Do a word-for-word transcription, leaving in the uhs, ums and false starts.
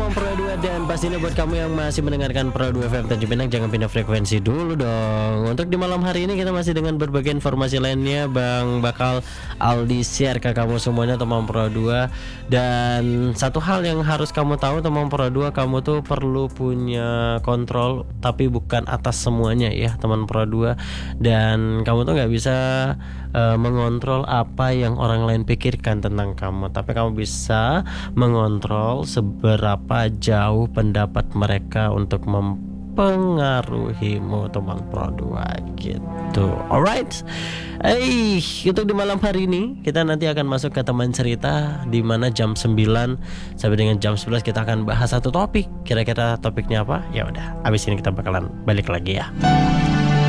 teman Pro dua, dan pastinya buat kamu yang masih mendengarkan Pro dua F M Tanjung Pinang, jangan pindah frekuensi dulu dong. Untuk di malam hari ini kita masih dengan berbagai informasi lainnya, Bang bakal Aldi share ke kamu semuanya teman Pro dua. Dan satu hal yang harus kamu tahu teman Pro dua, kamu tuh perlu punya kontrol, tapi bukan atas semuanya ya teman Pro dua. Dan kamu tuh nggak bisa uh, mengontrol apa yang orang lain pikirkan tentang kamu, tapi kamu bisa mengontrol seberapa jauh pendapat mereka untuk mempengaruhimu teman Pro dua gitu. Alright. Eh, untuk di malam hari ini kita nanti akan masuk ke teman cerita, di mana jam sembilan sampai dengan jam sebelas kita akan bahas satu topik. Kira-kira topiknya apa? Ya udah, abis ini kita bakalan balik lagi ya.